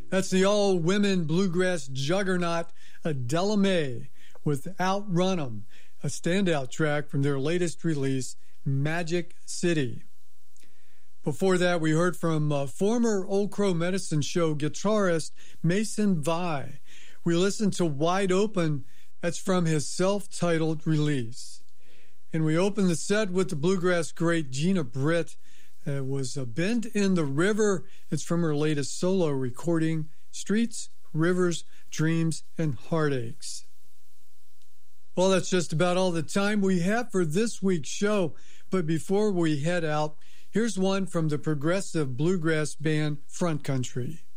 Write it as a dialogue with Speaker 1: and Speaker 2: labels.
Speaker 1: That's the all-women bluegrass juggernaut Adela Mae with Outrun 'Em, a standout track from their latest release, Magic City. Before that, we heard from former Old Crow Medicine Show guitarist Mason Vai. We listened to Wide Open. That's from his self-titled release. And we opened the set with the bluegrass great Gina Britt. It was a Bend in the River. It's from her latest solo recording, Streets, Rivers, Dreams, and Heartaches. Well, that's just about all the time we have for this week's show. But before we head out, here's one from the progressive bluegrass band Front Country.